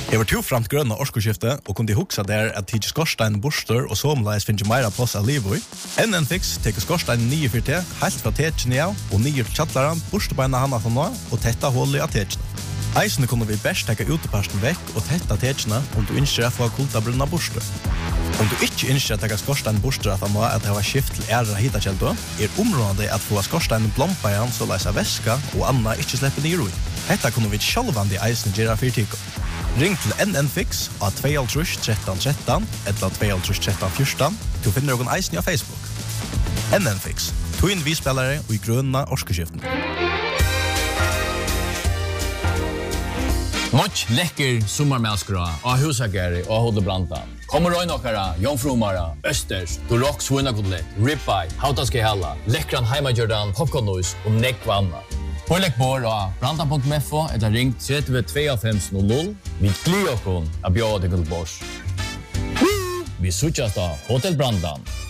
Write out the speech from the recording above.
Jag var tog fram till gröna årsskifte och kunde huxa där att tidigt skorstein borster och somliges finns mera plats att leva i. En fix teker skorstein 9 för te, helt från techen ja och 9 till chattlaren, borster på en hand från nå och tätta hål i techen. Eisen kunde vi bäst ta uteparsten veck och tätta techen om du önskar att få kulta brunna borster. Om du inte önskar att ta skorstein borster att nå att ha skift till ära hitakälldo, området att få skorstein blompa igen så läsa väska och anna inte släpper ner i. Detta kunde vi självande eisen göra för tiko. Ring till NN-fix av 2 13 13 eller 2 13 14. Du finner någon eisen på Facebook. NN-fix. Twin vi-spelare och i gröna årsskiften. Much läcker sommarmälskra av husageri och Hodebranta. Kommer röjna åkara, jomfrumara, östers, dorok svinnakodlet, ribeye, hautaske halla, läckran heimagjordan, popcornnois och nekvanna. Pålägg bor av branta.mfo eller ring 325000. Vi glir okon av bjöd till Bors. Vi sutjas då Hotel Brandan.